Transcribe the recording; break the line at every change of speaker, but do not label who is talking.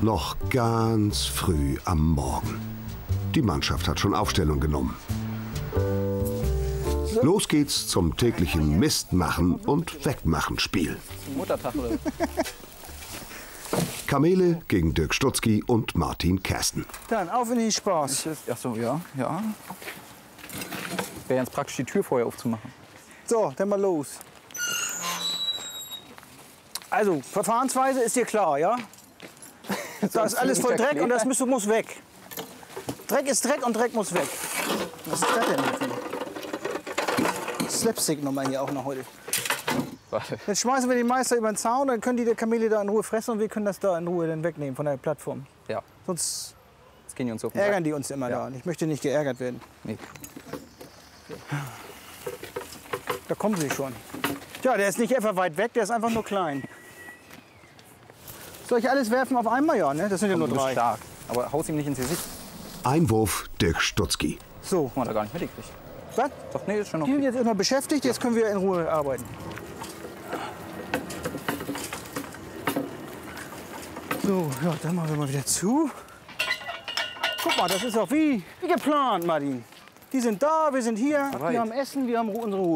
Noch ganz früh am Morgen. Die Mannschaft hat schon Aufstellung genommen. Los geht's zum täglichen Mistmachen und Wegmachen-Spiel.
Muttertag, oder?
Kamele gegen Dirk Stutzki und Martin Kersten.
Dann auf in den Spaß.
Ach so, ja. Wäre jetzt praktisch die Tür vorher aufzumachen.
So, dann mal los. Also, Verfahrensweise ist dir klar, ja? Da ist alles voll Dreck und das muss weg. Dreck ist Dreck und Dreck muss weg. Was ist das denn für Slapstick-Nummer hier auch noch heute?
Warte.
Jetzt schmeißen wir den Meister über den Zaun, dann können die Kamele da in Ruhe fressen und wir können das da in Ruhe dann wegnehmen von der Plattform.
Ja,
Sonst
jetzt gehen die uns auf den
ärgern
Sack.
die uns immer
Ja.
da. Und ich möchte nicht geärgert werden.
Nee.
Da kommen sie schon. Ja, der ist nicht etwa weit weg, der ist einfach nur klein. Soll ich alles werfen auf einmal? Ja, ne? Das sind ja nur
Du bist
3.
stark. Aber haust ihm nicht ins Gesicht.
Einwurf Dirk Stutzki.
So,
Haben wir da gar nicht mitgekriegt.
was?
Doch, nee, ist schon
Die sind
okay.
jetzt immer beschäftigt, jetzt können wir in Ruhe arbeiten. So, ja, dann machen wir mal wieder zu. Guck mal, das ist auch wie geplant, Martin. Die sind da, wir sind hier, wir haben Essen, wir haben unsere Ruhe.